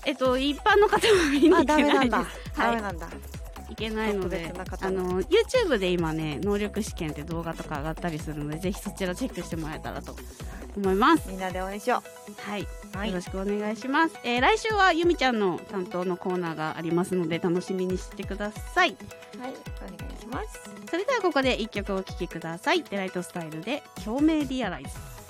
一般の方は見に行けないです。 ダメなんだ。 はい、 ダメなんだ。 いけないので、 特別な方の YouTube で今ね能力試験って動画とか上がったりするので、ぜひそちらチェックしてもらえたらと思います。 みんなで応援しよはい、 はいよろしくお願いします。来週はゆみちゃんの担当のコーナーがありますので楽しみにしてください。 う。はい、お願いします。 それではここで1曲お聴きください。デライトスタイルで共鳴リアライズ。